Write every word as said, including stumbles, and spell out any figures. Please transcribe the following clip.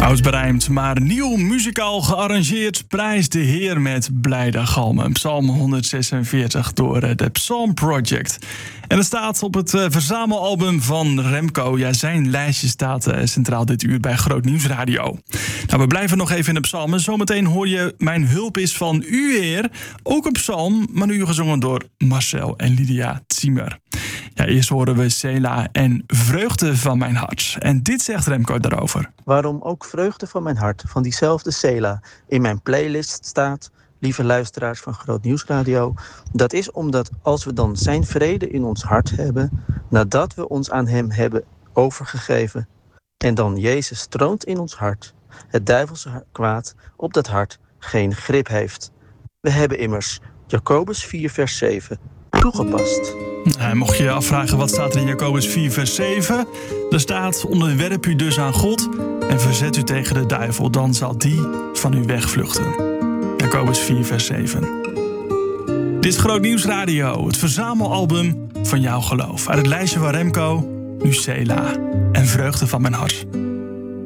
Oud berijmd, maar nieuw muzikaal gearrangeerd. Prijs de Heer met blijde galmen. Psalm honderdzesenveertig door de Psalm Project. En het staat op het uh, verzamelalbum van Remco. Ja, zijn lijstje staat uh, centraal dit uur bij Groot Nieuws Radio. Nou, we blijven nog even in de psalmen. Zometeen hoor je Mijn hulp is van u, Heer. Ook een psalm, maar nu gezongen door Marcel en Lydia Ziemer. Ja, eerst horen we Sela en Vreugde van mijn hart. En dit zegt Remco daarover. Waarom ook Vreugde van mijn hart, van diezelfde Sela, in mijn playlist staat, lieve luisteraars van Groot Nieuws Radio, dat is omdat als we dan zijn vrede in ons hart hebben, nadat we ons aan hem hebben overgegeven, en dan Jezus troont in ons hart, het duivelse kwaad op dat hart geen grip heeft. We hebben immers Jacobus vier vers zeven toegepast. Nou, mocht je je afvragen wat staat er in Jacobus vier vers zeven, er staat: onderwerp u dus aan God en verzet u tegen de duivel, dan zal die van u wegvluchten. Jacobus vier vers zeven. Dit is Groot Nieuws Radio, het verzamelalbum van jouw geloof. Uit het lijstje van Remco, nu Sela en Vreugde van mijn hart.